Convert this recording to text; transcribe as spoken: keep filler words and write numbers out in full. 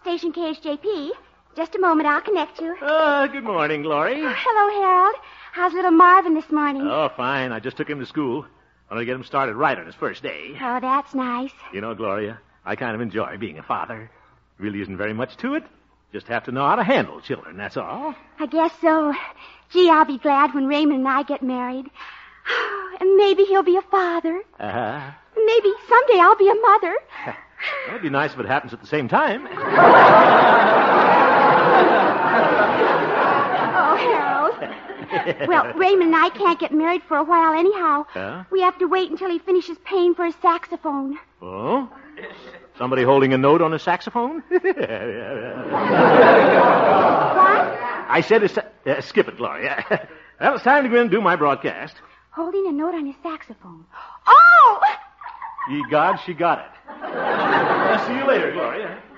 Station K H J P. Just a moment, I'll connect you. Uh, good morning, Glory. Oh, hello, Harold. How's little Marvin this morning? Oh, fine. I just took him to school. I want to get him started right on his first day. Oh, that's nice. You know, Gloria, I kind of enjoy being a father. Really isn't very much to it. Just have to know how to handle children, that's all. I guess so. Gee, I'll be glad when Raymond and I get married. And maybe he'll be a father. Uh-huh. Maybe someday I'll be a mother. Well, it'd be nice if it happens at the same time. Oh, Harold. Well, Raymond and I can't get married for a while anyhow. Huh? We have to wait until he finishes paying for his saxophone. Oh? Somebody holding a note on a saxophone? What? I said, a sa- uh, skip it, Gloria. Well, it's time to go in and do my broadcast. Holding a note on his saxophone. Oh! Ye gods, she got it. I'll see you later, Gloria.